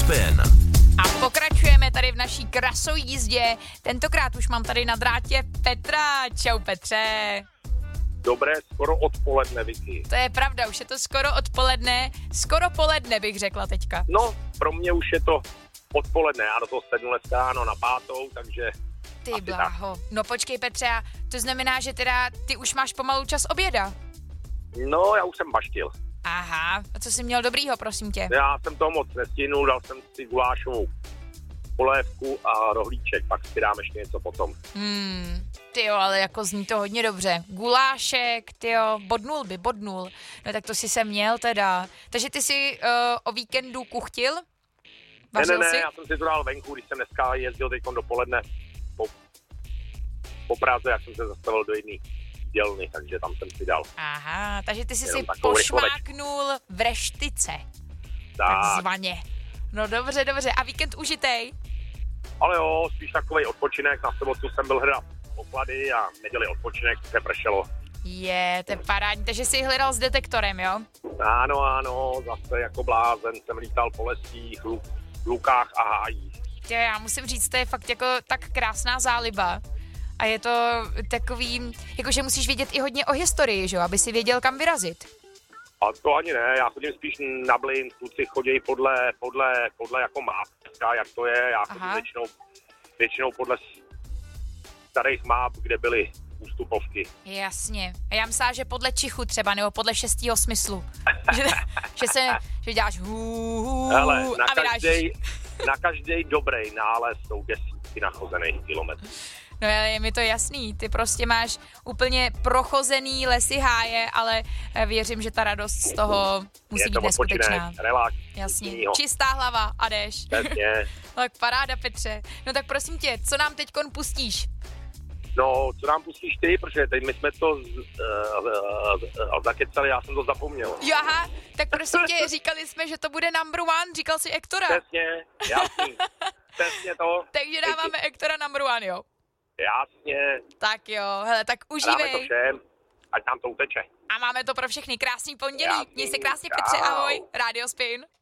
Spin. A pokračujeme tady v naší krasojízdě. Tentokrát už mám tady na drátě Petra. Čau Petře. Dobré, skoro odpoledne, Vicky. To je pravda, už je to skoro odpoledne. Skoro poledne bych řekla teďka. No, pro mě už je to odpoledne. Já do toho sednu dneska ráno na 5, takže... Ty bláho. No počkej Petře, a to znamená, že teda ty už máš pomalu čas oběda. No, já už jsem baštil. Aha, a co jsi měl dobrýho, prosím tě? Já jsem toho moc nestihnul, dal jsem si gulášovou polévku a rohlíček, pak si dám ještě něco potom. Tyjo, ale jako zní to hodně dobře. Gulášek, tyjo, bodnul. No tak to si se měl teda. Takže ty jsi o víkendu kuchtil? Vařil Ne, jsi? já jsem si to dal venku, když jsem dneska jezdil teď dopoledne po Praze, jak jsem se zastavil do jedné dělny, takže tam jsem si dal. Aha, takže ty jsi si takovou pošmáknul v reštice. Takzvaně. No dobře. A víkend užitej? Ale jo, spíš takovej odpočinek, na sobotu jsem byl hledat poklady a neděli odpočinek, se pršelo. To je parádní, takže jsi hledal s detektorem, jo? Ano, zase jako blázen jsem lítal po lesích, lukách a hájích. Já musím říct, to je fakt jako tak krásná záliba. A je to takový, jakože musíš vědět i hodně o historii, že jo, aby si věděl, kam vyrazit. A to ani ne, já chodím spíš na blin, kluci chodí podle jako mápka, jak to je, já chodím většinou podle starých map, kde byly ústupovky. Jasně. A já myslím, že podle čichu třeba, nebo podle 6. smyslu. že děláš Hele, a vyrážíš. na každý dobrý nález jsou desítky nachozených kilometrů. No je mi to jasný, ty prostě máš úplně prochozený lesy, háje, ale věřím, že ta radost z toho musí být neskutečná. Relax. Jasně, čistá hlava a jdeš. Přesně. Tak paráda, Petře. No tak prosím tě, co nám teďkon pustíš? No, co nám pustíš ty, protože teď my jsme to zakecali, já jsem to zapomněl. Jo, aha, tak prosím tě, říkali jsme, že to bude number one, říkal jsi Ektora. Přesně, jasný, přesně to. Takže dáváme Ektora number one, jo? Jasně. Tak jo, hele, tak užívej. Dáme to všem, ať nám to uteče. A máme to pro všechny krásný pondělí. Měj se krásně, Petře, ahoj, Radio Spin.